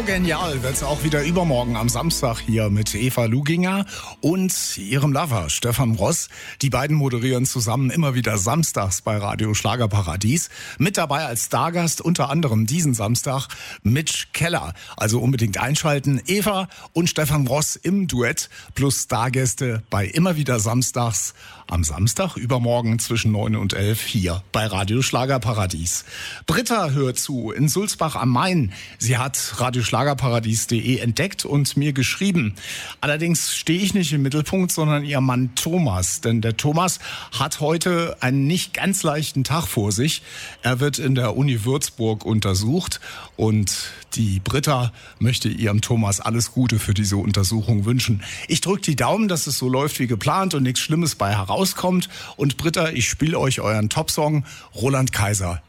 So genial wird's auch wieder übermorgen am Samstag hier mit Eva Luginger und ihrem Lover Stefan Ross. Die beiden moderieren zusammen immer wieder samstags bei Radio Schlagerparadies. Mit dabei als Stargast unter anderem diesen Samstag Mitch Keller. Also unbedingt einschalten. Eva und Stefan Ross im Duett plus Stargäste bei immer wieder samstags am Samstag übermorgen zwischen 9 und 11 hier bei Radio Schlagerparadies. Britta hört zu in Sulzbach am Main. Sie hat radioschlagerparadies.de entdeckt und mir geschrieben. Allerdings stehe ich nicht im Mittelpunkt, sondern ihr Mann Thomas. Denn der Thomas hat heute einen nicht ganz leichten Tag vor sich. Er wird in der Uni Würzburg untersucht und die Britta möchte ihrem Thomas alles Gute für diese Untersuchung wünschen. Ich drücke die Daumen, dass es so läuft wie geplant und nichts Schlimmes bei herauskommt. Und Britta, ich spiele euch euren Topsong Roland Kaiser.